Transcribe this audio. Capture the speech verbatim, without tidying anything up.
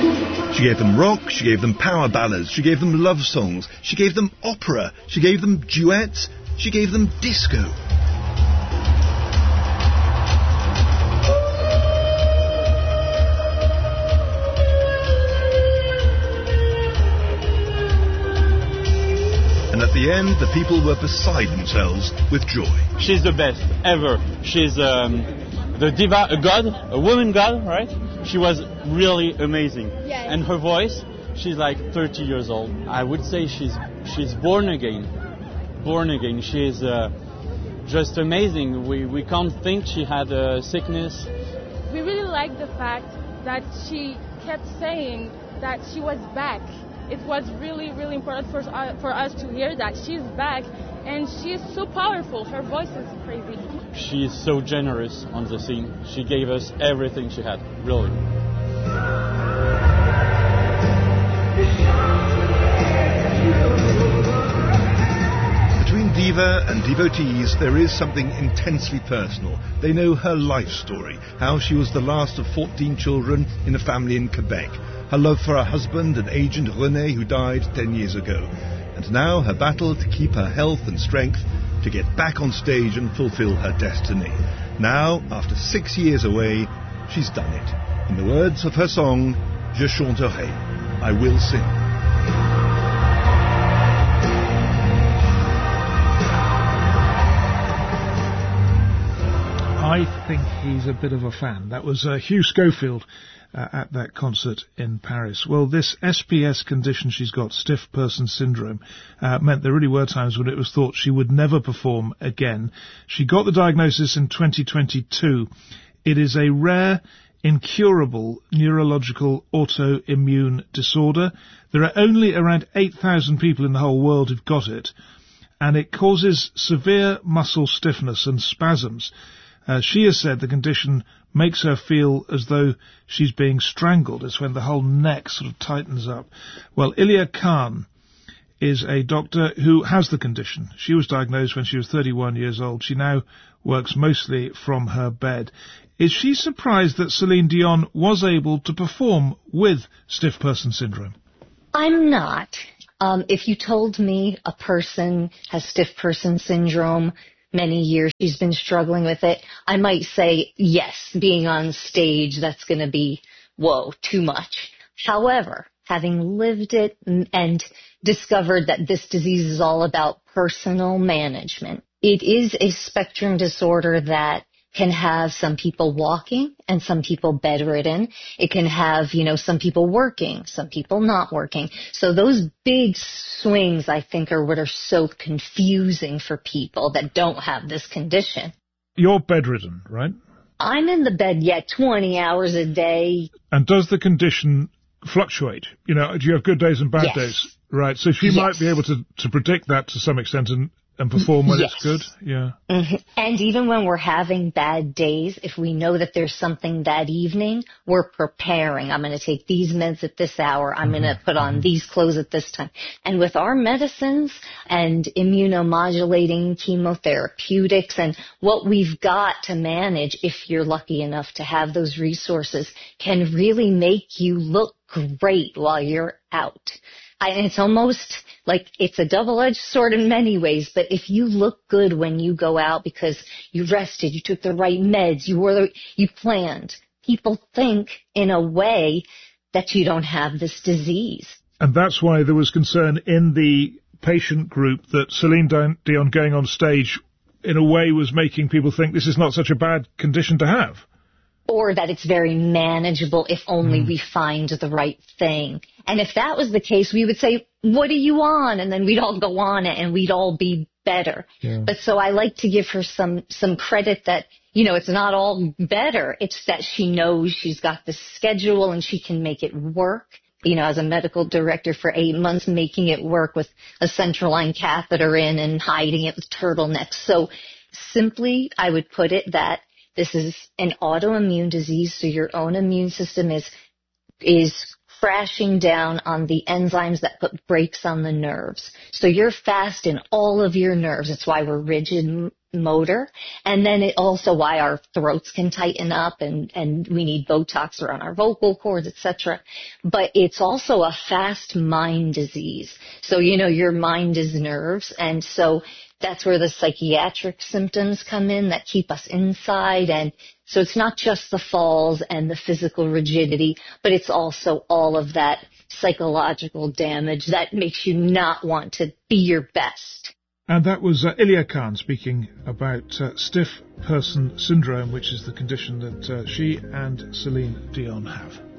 She gave them rock, she gave them power ballads, she gave them love songs, she gave them opera, she gave them duets, she gave them disco. And at the end, the people were beside themselves with joy. She's the best ever. She's um, the diva, a god, a woman god, right? She was really amazing. Yes. And her voice, she's like thirty years old. I would say she's she's born again. Born again. She is uh, just amazing. We, we can't think she had a sickness. We really like the fact that she kept saying that she was back. It was really, really important for, uh, for us to hear that she's back, and she's so powerful. Her voice is crazy. She is so generous on the scene. She gave us everything she had, really. Between diva and devotees, there is something intensely personal. They know her life story, how she was the last of fourteen children in a family in Quebec, her love for her husband and agent René, who died ten years ago, and now her battle to keep her health and strength to get back on stage and fulfill her destiny. Now, after six years away, she's done it. In the words of her song, Je chanterai, I will sing. I think he's a bit of a fan. That was uh, Hugh Schofield uh, at that concert in Paris. Well, this S P S condition she's got, stiff person syndrome, uh, meant there really were times when it was thought she would never perform again. She got the diagnosis in twenty twenty-two. It is a rare, incurable neurological autoimmune disorder. There are only around eight thousand people in the whole world who've got it, and it causes severe muscle stiffness and spasms. Uh, she has said the condition makes her feel as though she's being strangled. It's when the whole neck sort of tightens up. Well, Ilya Khan is a doctor who has the condition. She was diagnosed when she was thirty-one years old. She now works mostly from her bed. Is she surprised that Celine Dion was able to perform with stiff person syndrome? I'm not. Um, if you told me a person has stiff person syndrome, many years she's been struggling with it, I might say, yes, being on stage, that's going to be, whoa, too much. However, having lived it and discovered that this disease is all about personal management, it is a spectrum disorder that can have some people walking and some people bedridden. It can have, you know, some people working, some people not working. So those big swings, I think, are what are so confusing for people that don't have this condition. You're bedridden, right? I'm in the bed, yeah, twenty hours a day. And does the condition fluctuate? You know, do you have good days and bad yes. days? Right, so she yes. might be able to, to predict that to some extent and And perform when yes. it's good? Yeah. Mm-hmm. And even when we're having bad days, if we know that there's something that evening, we're preparing. I'm going to take these meds at this hour. I'm mm-hmm. going to put on mm-hmm. these clothes at this time. And with our medicines and immunomodulating chemotherapeutics and what we've got to manage, if you're lucky enough to have those resources, can really make you look great while you're out. And it's almost like it's a double-edged sword in many ways, but if you look good when you go out because you rested, you took the right meds, you were, you planned, people think in a way that you don't have this disease. And that's why there was concern in the patient group that Celine Dion going on stage in a way was making people think this is not such a bad condition to have. Or that it's very manageable if only mm. we find the right thing. And if that was the case, we would say, what are you on? And then we'd all go on it and we'd all be better. Yeah. But so I like to give her some, some credit that, you know, it's not all better. It's that she knows she's got the schedule and she can make it work. You know, as a medical director for eight months, making it work with a central line catheter in and hiding it with turtlenecks. So simply, I would put it that this is an autoimmune disease, so your own immune system is is crashing down on the enzymes that put brakes on the nerves. So you're fast in all of your nerves. That's why we're rigid motor. And then it also why our throats can tighten up and, and we need Botox around our vocal cords, et cetera. But it's also a fast mind disease. So, you know, your mind is nerves. And so that's where the psychiatric symptoms come in that keep us inside. And so it's not just the falls and the physical rigidity, but it's also all of that psychological damage that makes you not want to be your best. And that was uh, Ilia Khan speaking about uh, stiff person syndrome, which is the condition that uh, she and Celine Dion have.